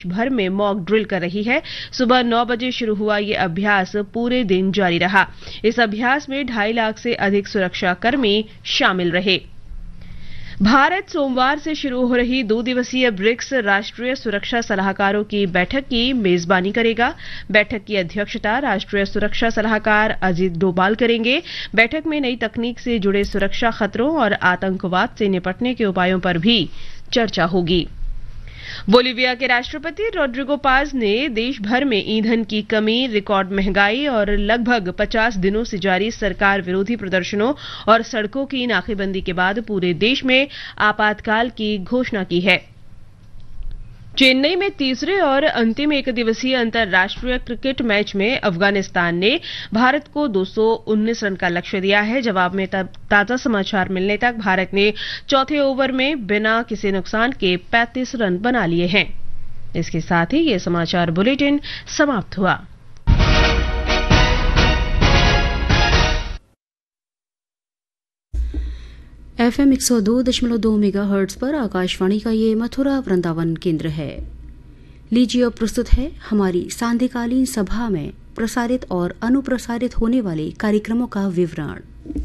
भर में mock drill कर रही है। सुबह 9 बजे शुरू हुआ ये अभ्यास पूरे दिन जारी रहा। इस अभ्यास में 2.5 लाख से अधिक सुरक्षा कर्मी शामिल रहे। भारत सोमवार से शुरू हो रही 2 दिवसीय ब्रिक्स राष्ट्रीय सुरक्षा सलाहकारों की बैठक की मेजबानी करेगा। बैठक की अध्यक्षता राष्ट्रीय सुरक्षा सलाहकार अजीत डोभाल करेंगे। बैठक में नई तकनीक से जुड़े सुरक्षा खतरों और आतंकवाद से निपटने के उपायों पर भी चर्चा होगी। बोलीविया के राष्ट्रपति रोड्रिगो पाज ने देश भर में ईंधन की कमी, रिकॉर्ड महंगाई और लगभग 50 दिनों से जारी सरकार विरोधी प्रदर्शनों और सड़कों की नाकेबंदी के बाद पूरे देश में आपातकाल की घोषणा की है। चेन्नई में तीसरे और अंतिम एकदिवसीय अंतर्राष्ट्रीय क्रिकेट मैच में अफगानिस्तान ने भारत को 219 रन का लक्ष्य दिया है। जवाब में ताजा समाचार मिलने तक भारत ने चौथे ओवर में बिना किसी नुकसान के 35 रन बना लिए हैं। इसके साथ ही ये समाचार बुलेटिन समाप्त हुआ। FM 102.2 मेगाहर्ट्ज पर आकाशवाणी का ये मथुरा वृंदावन केंद्र है। लीजिए अब प्रस्तुत है हमारी सांध्यकालीन सभा में प्रसारित और अनुप्रसारित होने वाले कार्यक्रमों का विवरण।